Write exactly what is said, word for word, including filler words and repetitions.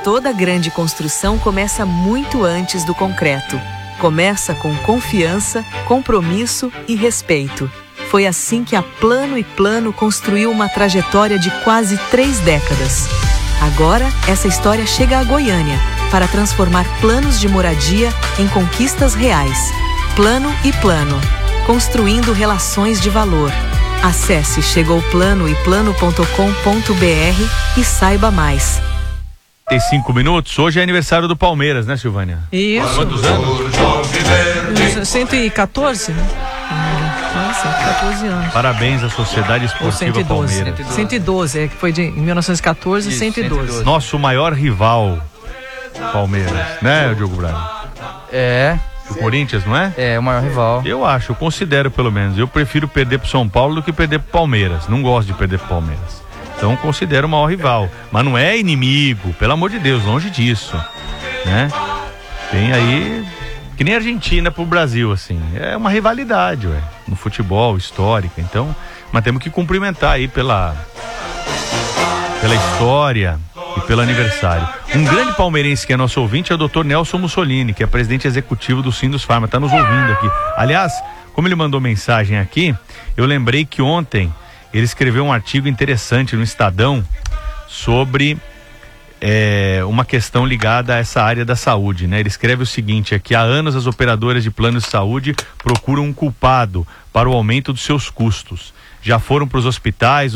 Toda grande construção começa muito antes do concreto. Começa com confiança, compromisso e respeito. Foi assim que a Plano e Plano construiu uma trajetória de quase três décadas. Agora, essa história chega a Goiânia para transformar planos de moradia em conquistas reais. Plano e Plano, construindo relações de valor. Acesse chegou plano e plano ponto com ponto br e saiba mais. Tem cinco minutos. Hoje é aniversário do Palmeiras, né, Silvânia? Isso. Quantos anos? cento e quatorze, né? cento e quatorze anos. Parabéns à Sociedade Esportiva cento e doze. Palmeiras. cento e doze, é que foi de em mil novecentos e quatorze, Isso, cento e doze. Nosso maior rival, Palmeiras, né, Diogo Braga? É, O Corinthians, não é? é o maior rival. Eu acho, eu considero pelo menos. Eu prefiro perder pro São Paulo do que perder pro Palmeiras. Não gosto de perder pro Palmeiras. Então considero o maior rival. Mas não é inimigo, pelo amor de Deus, longe disso. Né? Tem aí, que nem a Argentina pro Brasil, assim. É uma rivalidade, ué, no futebol, histórica. Então, mas temos que cumprimentar aí pela, pela história e pelo aniversário. Um grande palmeirense que é nosso ouvinte é o doutor Nelson Mussolini, que é presidente executivo do Sindus Pharma. Está nos ouvindo aqui. Aliás, como ele mandou mensagem aqui, eu lembrei que ontem ele escreveu um artigo interessante no Estadão sobre é, uma questão ligada a essa área da saúde, né? Ele escreve o seguinte aqui: há anos as operadoras de planos de saúde procuram um culpado para o aumento dos seus custos. Já foram para os hospitais,